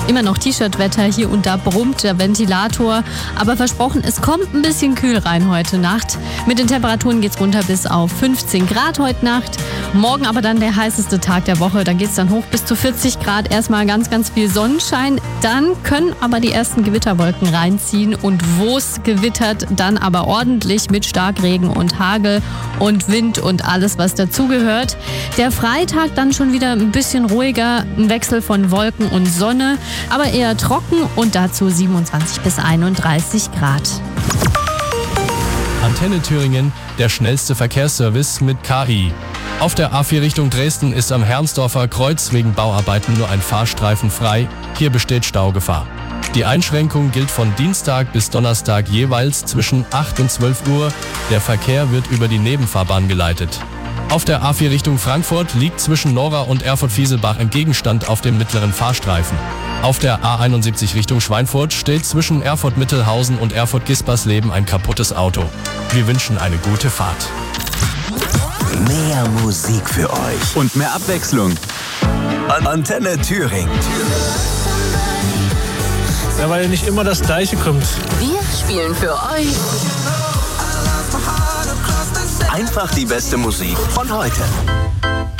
Immer noch T-Shirt-Wetter, hier und da brummt der Ventilator. Aber versprochen, es kommt ein bisschen kühl rein heute Nacht. Mit den Temperaturen geht's runter bis auf 15 Grad heute Nacht. Morgen aber dann der heißeste Tag der Woche. Da geht's dann hoch bis zu 40 Grad. Erstmal ganz, ganz viel Sonnenschein. Dann können aber die ersten Gewitterwolken reinziehen. Und wo es gewittert, dann aber ordentlich mit Starkregen und Hagel und Wind und alles, was dazugehört. Der Freitag dann schon wieder ein bisschen ruhiger. Ein Wechsel von Wolken und Sonne. Aber eher trocken und dazu 27 bis 31 Grad. Antenne Thüringen, der schnellste Verkehrsservice mit KI. Auf der A4 Richtung Dresden ist am Hermsdorfer Kreuz wegen Bauarbeiten nur ein Fahrstreifen frei. Hier besteht Staugefahr. Die Einschränkung gilt von Dienstag bis Donnerstag jeweils zwischen 8 und 12 Uhr. Der Verkehr wird über die Nebenfahrbahn geleitet. Auf der A4 Richtung Frankfurt liegt zwischen Nora und Erfurt-Fieselbach ein Gegenstand auf dem mittleren Fahrstreifen. Auf der A71 Richtung Schweinfurt steht zwischen Erfurt-Mittelhausen und Erfurt-Gispersleben ein kaputtes Auto. Wir wünschen eine gute Fahrt. Mehr Musik für euch. Und mehr Abwechslung. Antenne Thüringen. Ja, weil nicht immer das Gleiche kommt. Wir spielen für euch Einfach die beste Musik von heute.